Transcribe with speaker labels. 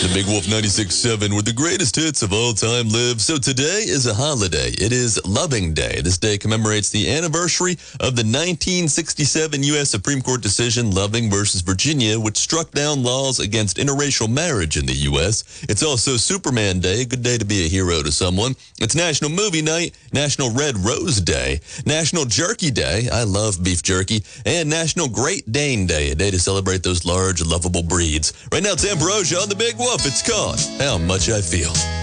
Speaker 1: The Big Wolf 96.7, where the greatest hits of all time live. So today is a holiday. It is Loving Day. This day commemorates the anniversary of the 1967 U.S. Supreme Court decision, Loving versus Virginia, which struck down laws against interracial marriage in the U.S. It's also Superman Day, a good day to be a hero to someone. It's National Movie Night, National Red Rose Day, National Jerky Day, I love beef jerky, and National Great Dane Day, a day to celebrate those large, lovable breeds. Right now, it's Ambrosia on The Big Wolf. It's called How Much I Feel.